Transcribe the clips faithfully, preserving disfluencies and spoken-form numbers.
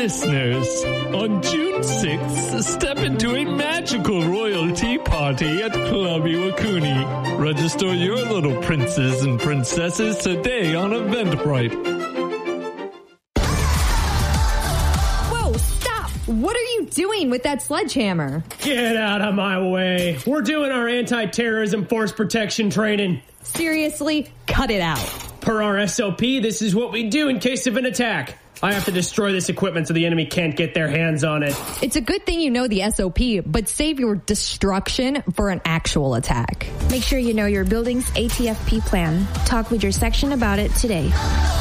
Listeners, on June sixth, step into a magical royalty party at Club Iwakuni. Register your little princes and princesses today on Eventbrite. Whoa, stop! What are you doing with that sledgehammer? Get out of my way. We're doing our anti-terrorism force protection training. Seriously, cut it out. Per our S O P, this is what we do in case of an attack. I have to destroy this equipment so the enemy can't get their hands on it. It's a good thing you know the S O P, but save your destruction for an actual attack. Make sure you know your building's A T F P plan. Talk with your section about it today.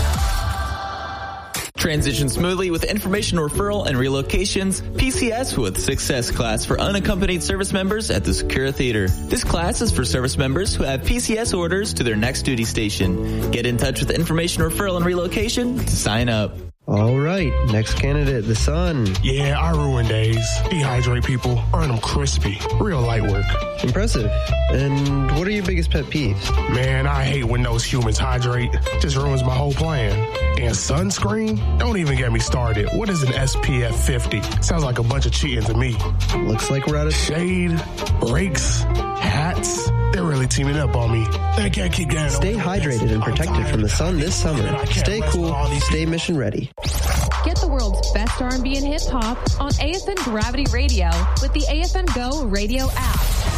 Transition smoothly with information referral and relocations. P C S with Success class for unaccompanied service members at the Secura Theater. This class is for service members who have P C S orders to their next duty station. Get in touch with information referral and relocation to sign up. All right, next candidate, the sun. Yeah, I ruin days. Dehydrate people, earn them crispy. Real light work. Impressive. And what are your biggest pet peeves? Man, I hate when those humans hydrate. Just ruins my whole plan. And sunscreen? Don't even get me started. What is an S P F fifty? Sounds like a bunch of cheating to me. Looks like we're out of shade, rakes, hats. They're really teaming up on me. They can't keep getting Stay hydrated and protected from the sun this summer. Stay cool, stay mission ready. Get the world's best R and B and hip hop on A F N Gravity Radio with the A F N Go radio app.